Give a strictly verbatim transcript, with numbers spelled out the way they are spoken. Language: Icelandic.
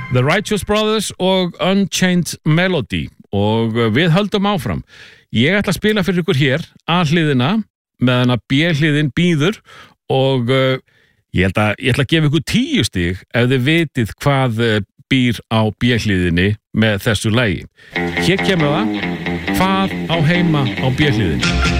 The Righteous Brothers og Unchained Melody og við höldum áfram. Ég ætla að spila fyrir ykkur hér A-hliðina meðan að B-hliðin býður og uh, ég, ætla, ég ætla að gefa ykkur tíu stig ef þið vitið hvað uh, býr á B-hliðinni með þessu lagi. Hér kemur það, hvað á heima á B-hliðinni.